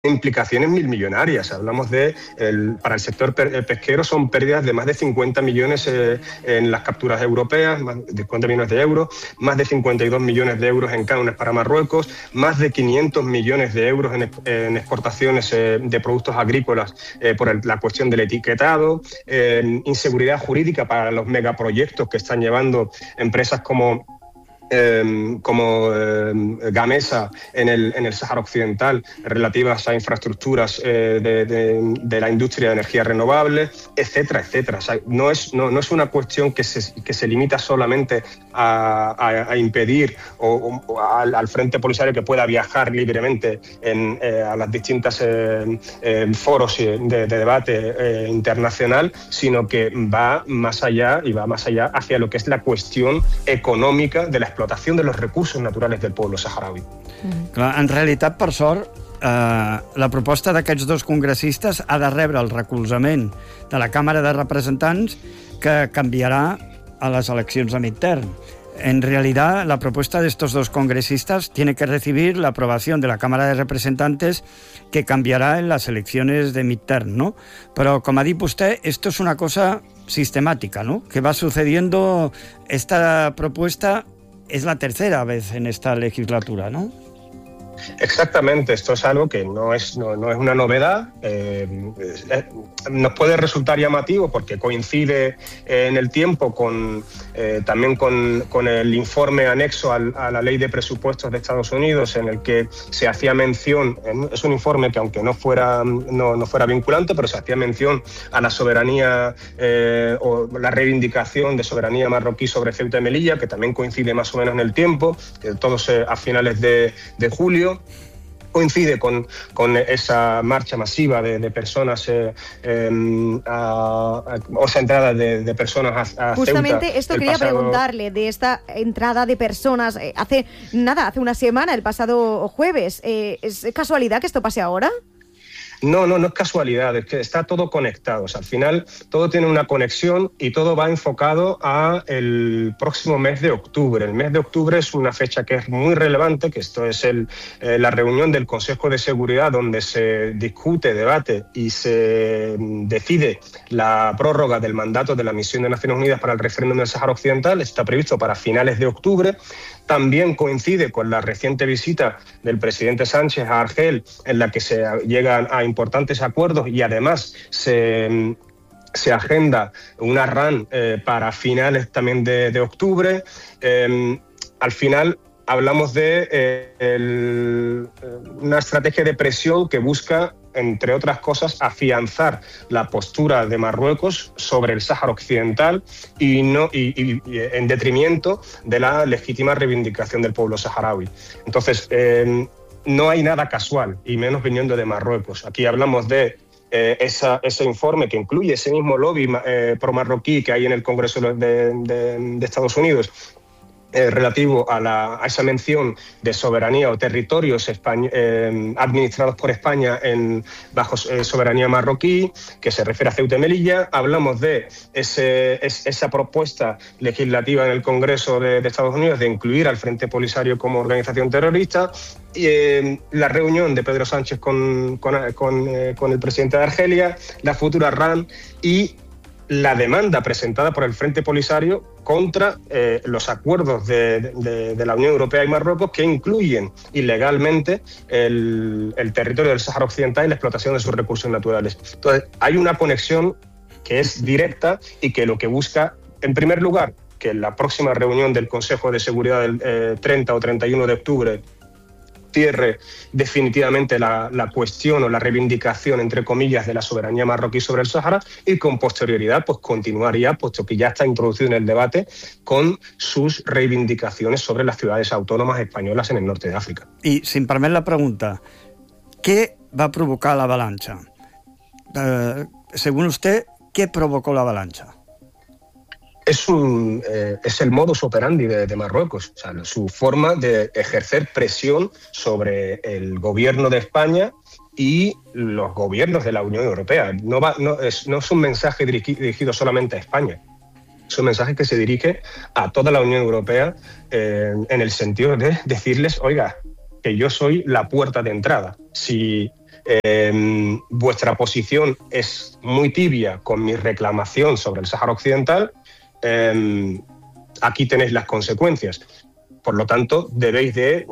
implicaciones milmillonarias. Hablamos para el sector pesquero son pérdidas de más de 50 millones en las capturas europeas, más de 50 millones de euros, más de 52 millones de euros en cánones para Marruecos, más de 500 millones de euros en exportaciones de productos agrícolas por la cuestión del etiquetado, inseguridad jurídica para los megaproyectos que están llevando empresas como Gamesa en el Sáhara Occidental, relativas a infraestructuras de la industria de energías renovables, etcétera, etcétera. O sea, no es una cuestión que se limita solamente a impedir al Frente Polisario que pueda viajar libremente a las distintas foros de debate internacional, sino que va más allá hacia lo que es la cuestión econòmica de la explotació de los recursos naturals del poble saharaui. Clar, en realitat, per sort, la proposta d'aquests dos congressistes ha de rebre el recolzament de la Càmera de Representants, que canviará a las eleccions de midterm. En realidad, la propuesta de estos dos congresistas tiene que recibir la aprobación de la Cámara de Representantes, que cambiará en las elecciones de midterm, ¿no? Pero, como ha dit vostè, esto es una cosa sistemática, ¿no? Que va sucediendo. Esta propuesta es la tercera vez en esta legislatura, ¿no? Exactamente, esto es algo que no es una novedad. Nos puede resultar llamativo porque coincide en el tiempo también con el informe anexo a la Ley de Presupuestos de Estados Unidos, en el que se hacía mención, es un informe que aunque no fuera vinculante, pero se hacía mención a la soberanía o la reivindicación de soberanía marroquí sobre Ceuta y Melilla, que también coincide más o menos en el tiempo, todos a finales de julio. Coincide con esa marcha masiva de personas, o esa entrada de personas a Justamente Ceuta. Esto quería preguntarle, de esta entrada de personas, hace una semana, el pasado jueves. ¿Es casualidad que esto pase ahora? No es casualidad, es que está todo conectado. O sea, al final todo tiene una conexión y todo va enfocado a el próximo mes de octubre. El mes de octubre es una fecha que es muy relevante, que esto es la reunión del Consejo de Seguridad, donde se discute, debate y se decide la prórroga del mandato de la Misión de Naciones Unidas para el referéndum del Sáhara Occidental. Está previsto para finales de octubre. También coincide con la reciente visita del presidente Sánchez a Argel, en la que se llegan a importantes acuerdos y además se agenda una RAN para finales también de octubre. Al final hablamos de una estrategia de presión que busca, entre otras cosas, afianzar la postura de Marruecos sobre el Sáhara Occidental y en detrimento de la legítima reivindicación del pueblo saharaui. Entonces, no hay nada casual, y menos viniendo de Marruecos. Aquí hablamos de ese informe que incluye ese mismo lobby pro-marroquí que hay en el Congreso de Estados Unidos, relativo a esa mención de soberanía o territorios administrados por España bajo soberanía marroquí, que se refiere a Ceuta y Melilla. Hablamos de esa propuesta legislativa en el Congreso de Estados Unidos de incluir al Frente Polisario como organización terrorista, y la reunión de Pedro Sánchez con el presidente de Argelia, la futura RAN y la demanda presentada por el Frente Polisario contra los acuerdos de la Unión Europea y Marruecos, que incluyen ilegalmente el territorio del Sáhara Occidental y la explotación de sus recursos naturales. Entonces, hay una conexión que es directa y que lo que busca, en primer lugar, que en la próxima reunión del Consejo de Seguridad del 30 o 31 de octubre cierre definitivamente la cuestión o la reivindicación, entre comillas, de la soberanía marroquí sobre el Sáhara, y con posterioridad pues continuaría, puesto que ya está introducido en el debate, con sus reivindicaciones sobre las ciudades autónomas españolas en el norte de África. Y, si em permet la pregunta, ¿qué va a provocar la avalancha? Según usted, ¿qué provocó la avalancha? Es el modus operandi de Marruecos, o sea, su forma de ejercer presión sobre el gobierno de España y los gobiernos de la Unión Europea. No es un mensaje dirigido solamente a España, es un mensaje que se dirige a toda la Unión Europea, en el sentido de decirles, oiga, que yo soy la puerta de entrada. Si vuestra posición es muy tibia con mi reclamación sobre el Sáhara Occidental, aquí tenéis las consecuencias. Por lo tanto, debéis de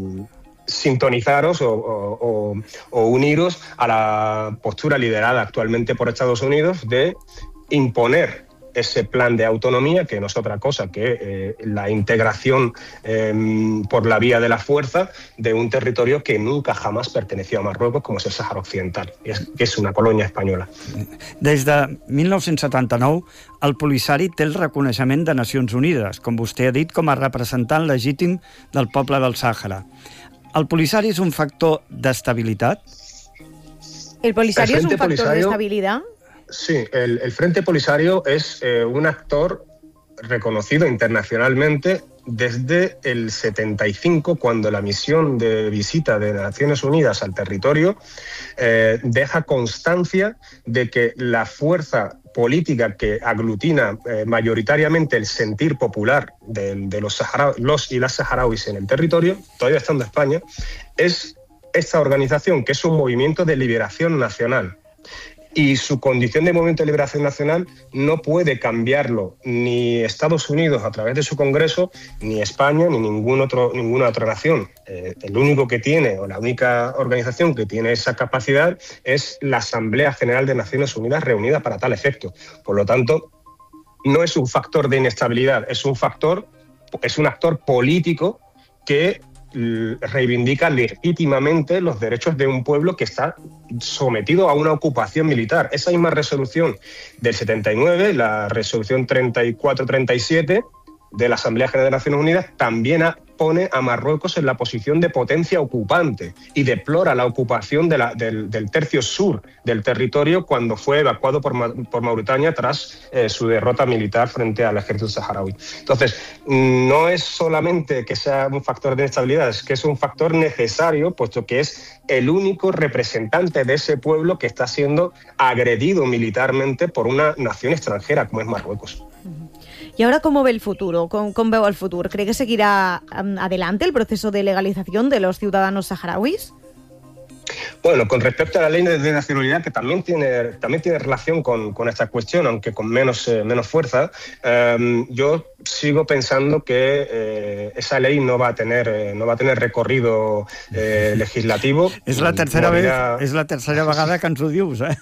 sintonizaros o uniros a la postura liderada actualmente por Estados Unidos de imponer ese plan de autonomía, que no es otra cosa que la integración por la vía de la fuerza de un territorio que nunca jamás perteneció a Marruecos, com és el Sàhara Occidental, que és una colònia espanyola. Des de 1979, el Polisari té el reconeixement de Nacions Unides, com vostè ha dit, com a representant legítim del poble del Sàhara. ¿El Polisari és un factor d'estabilitat? ¿El Polisario es un factor de estabilidad? Sí, el Frente Polisario es un actor reconocido internacionalmente desde el 75, cuando la misión de visita de Naciones Unidas al territorio deja constancia de que la fuerza política que aglutina mayoritariamente el sentir popular de los y las saharauis en el territorio, todavía estando en España, es esta organización, que es un movimiento de liberación nacional. Y su condición de movimiento de liberación nacional no puede cambiarlo ni Estados Unidos a través de su Congreso, ni España, ni ninguna otra nación. El único que tiene, o la única organización que tiene esa capacidad, es la Asamblea General de Naciones Unidas reunida para tal efecto. Por lo tanto, no es un factor de inestabilidad, es un actor político que reivindica legítimamente los derechos de un pueblo que está sometido a una ocupación militar. Esa misma resolución del 79, la resolución 3437 de la Asamblea General de Naciones Unidas, también pone a Marruecos en la posición de potencia ocupante y deplora la ocupación del tercio sur del territorio cuando fue evacuado por Mauritania tras su derrota militar frente al ejército saharaui. Entonces, no es solamente que sea un factor de inestabilidad, es que es un factor necesario, puesto que es el único representante de ese pueblo que está siendo agredido militarmente por una nación extranjera como es Marruecos. ¿Y ahora cómo ve el futuro? ¿Cómo veo el futuro? ¿Cree que seguirá adelante el proceso de legalización de los ciudadanos saharauis? Bueno, con respecto a la ley de nacionalidad, que también tiene relación con esta cuestión, aunque con menos fuerza, yo sigo pensando que esa ley no va a tener recorrido legislativo. És la tercera vegada que ens ho dius, eh?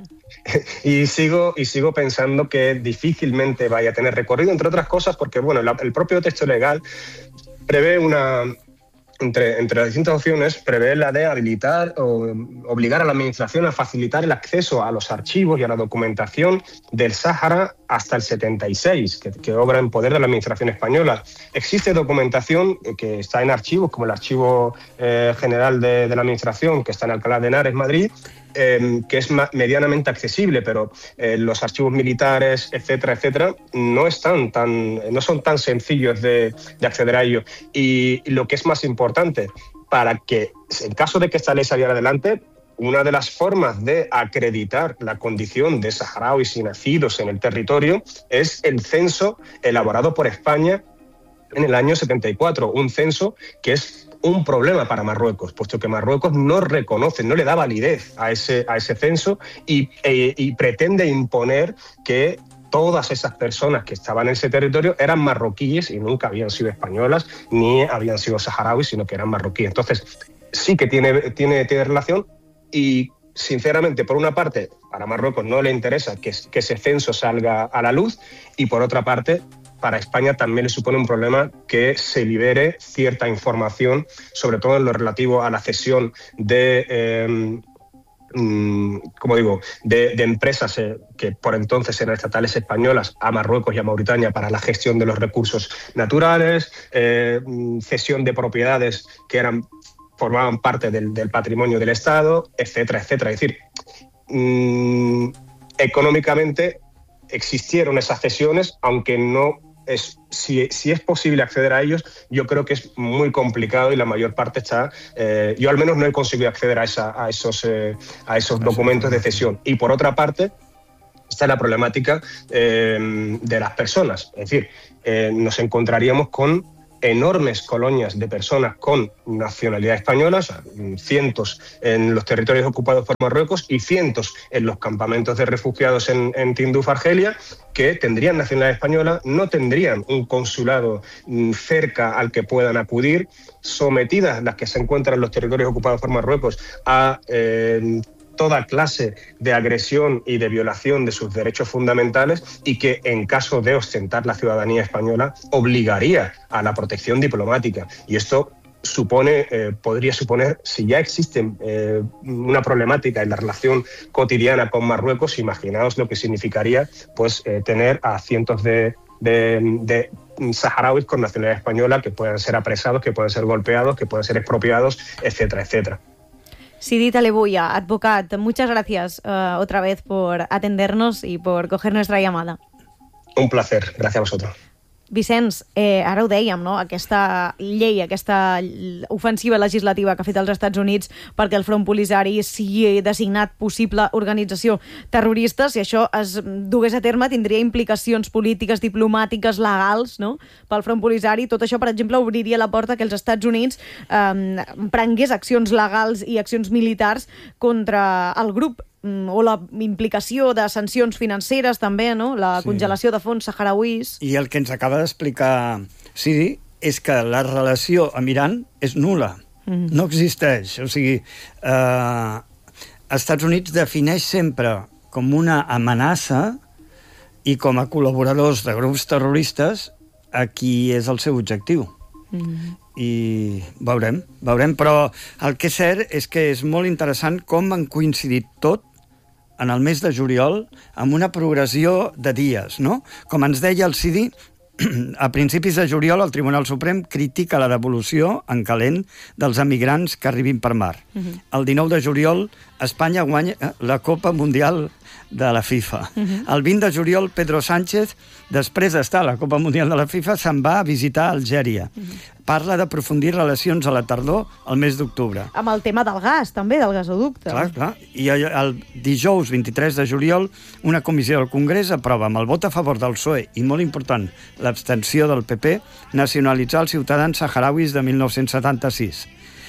Y sigo pensando que difícilmente vaya a tener recorrido, entre otras cosas porque bueno, el propio texto legal prevé entre las distintas opciones, prevé la de habilitar o obligar a la Administración a facilitar el acceso a los archivos y a la documentación del Sáhara hasta el 76, que obra en poder de la Administración española. Existe documentación que está en archivos, como el Archivo General de la Administración, que está en Alcalá de Henares, Madrid, que es medianamente accesible, pero los archivos militares, etcétera, no son tan sencillos de acceder a ellos. Y lo que es más importante, para que, en caso de que esta ley saliera adelante, una de las formas de acreditar la condición de saharauis y nacidos en el territorio es el censo elaborado por España en el año 74, un censo que es un problema para Marruecos, puesto que Marruecos no reconoce, no le da validez a ese censo y pretende imponer que todas esas personas que estaban en ese territorio eran marroquíes y nunca habían sido españolas ni habían sido saharauis, sino que eran marroquíes. Entonces, sí que tiene relación y, sinceramente, por una parte, para Marruecos no le interesa que ese censo salga a la luz y, por otra parte, para España también le supone un problema que se libere cierta información, sobre todo en lo relativo a la cesión de empresas que por entonces eran estatales españolas a Marruecos y a Mauritania para la gestión de los recursos naturales, cesión de propiedades que formaban parte del patrimonio del Estado, etcétera. Es decir, económicamente existieron esas cesiones, aunque no es, si es posible acceder a ellos, yo creo que es muy complicado y la mayor parte está... yo al menos no he conseguido acceder a esos documentos de cesión. Y por otra parte, está la problemática de las personas. Es decir, nos encontraríamos con enormes colonias de personas con nacionalidad española, o sea, cientos en los territorios ocupados por Marruecos y cientos en los campamentos de refugiados en Tinduf, Argelia, que tendrían nacionalidad española, no tendrían un consulado cerca al que puedan acudir, sometidas las que se encuentran en los territorios ocupados por Marruecos a toda clase de agresión y de violación de sus derechos fundamentales, y que en caso de ostentar la ciudadanía española obligaría a la protección diplomática. Y esto podría suponer, si ya existe una problemática en la relación cotidiana con Marruecos, imaginaos lo que significaría pues tener a cientos de saharauis con nacionalidad española que puedan ser apresados, que puedan ser golpeados, que puedan ser expropiados, etcétera, etcétera. Sidi Talebuia, advocat, muchas gracias otra vez por atendernos y por coger nuestra llamada. Un placer, gracias a vosotros. Vicenç, ara ho dèiem, no? Aquesta llei, aquesta ofensiva legislativa que ha fet els Estats Units perquè el Front Polisari sigui designat possible organització terrorista, si això es dugués a terme, tindria implicacions polítiques, diplomàtiques, legals, no? Pel Front Polisari. Tot això, per exemple, obriria la porta que els Estats Units prengués accions legals i accions militars contra el grup, o la implicació de sancions financeres també, no? La congelació de fons saharauis. I el que ens acaba d'explicar Sidi és que la relació amb Iran és nul·la, no existeix. O sigui, Estats Units defineix sempre com una amenaça i com a col·laboradors de grups terroristes a qui és el seu objectiu. I veurem, però el que és cert és que és molt interessant com han coincidit tot en el mes de juliol amb una progressió de dies, no? Com ens deia el Sidi, a principis de juliol el Tribunal Suprem critica la devolució en calent dels emigrants que arribin per mar. El 19 de juliol Espanya guanya la Copa Mundial de la FIFA. El 20 de juliol Pedro Sánchez, després d'estar a la Copa Mundial de la FIFA, se'n va a visitar Algèria. Parla d'aprofundir relacions a la tardor al mes d'octubre. Amb el tema del gas, també, del gasoducte. Clar. I el dijous 23 de juliol una comissió del Congrés aprova amb el vot a favor del PSOE i, molt important, l'abstenció del PP, nacionalitzar els ciutadans saharauis de 1976.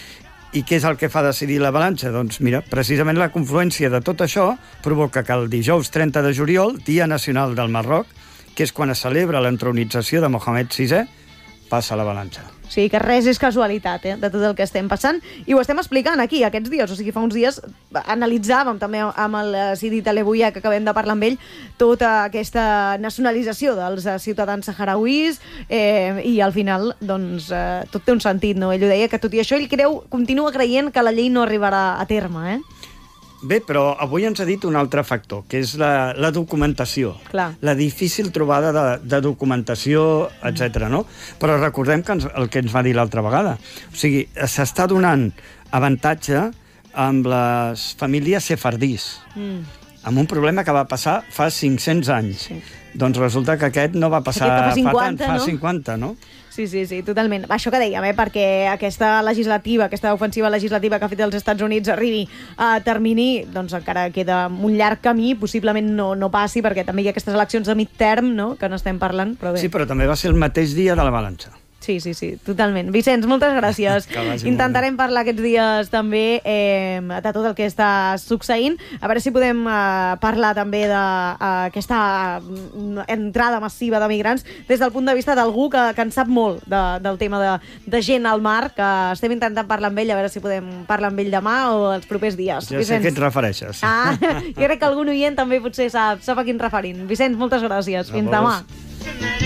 I què és el que fa decidir l'avalanxa? Doncs mira, precisament la confluència de tot això provoca que el dijous 30 de juliol, Dia Nacional del Marroc, que és quan es celebra l'entronització de Mohamed VI, passa l'avalanxa. O sigui que res és casualitat, de tot el que estem passant. I ho estem explicant aquí, aquests dies. O sigui, fa uns dies analitzàvem també amb el Sidi Talebuia, que acabem de parlar amb ell, tota aquesta nacionalització dels ciutadans saharauis i al final, doncs, tot té un sentit, no? Ell ho deia, que tot i això ell continua creient que la llei no arribarà a terme, Bé, però avui ens ha dit un altre factor, que és la documentació. Clar. La difícil trobada de documentació, etc. No? Però recordem que el que ens va dir l'altra vegada. O sigui, s'està donant avantatge amb les famílies sefardís, amb un problema que va passar fa 500 anys. Sí. Doncs resulta que aquest no va passar fa 50, fa 50, no? Sí, totalment. Això que dèiem, perquè aquesta ofensiva legislativa que ha fet els Estats Units arribi a termini, doncs encara queda un llarg camí, possiblement no passi, perquè també hi ha aquestes eleccions de midterm, no?, que n'estem parlant, però bé. Sí, però també va ser el mateix dia de la balança. Sí, totalment. Vicenç, moltes gràcies. Intentarem parlar aquests dies també de tot el que està succeint. A veure si podem parlar també d'aquesta entrada massiva de migrants des del punt de vista d'algú que en sap molt del tema de gent al mar, que estem intentant parlar amb ell, a veure si podem parlar amb ell demà o els propers dies. Ja sé a què et refereixes. Jo crec que algun oient també potser sap a qui ens referim. Vicenç, moltes gràcies. Fins demà.